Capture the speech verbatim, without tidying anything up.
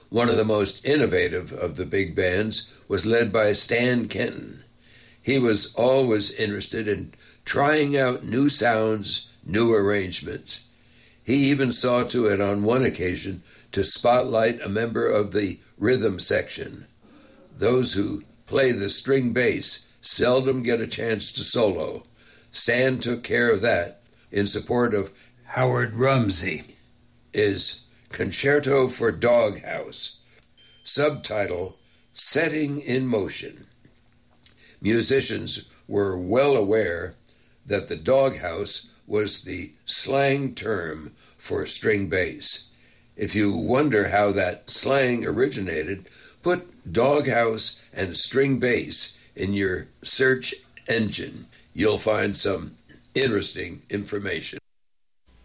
One of the most innovative of the big bands was led by Stan Kenton. He was always interested in trying out new sounds, new arrangements. He even saw to it on one occasion to spotlight a member of the rhythm section. Those who play the string bass seldom get a chance to solo. Stan took care of that in support of Howard Rumsey. Is Concerto for Doghouse, subtitle Setting in Motion. Musicians were well aware that the doghouse was the slang term for string bass. If you wonder how that slang originated, put doghouse and string bass in your search engine. You'll find some interesting information.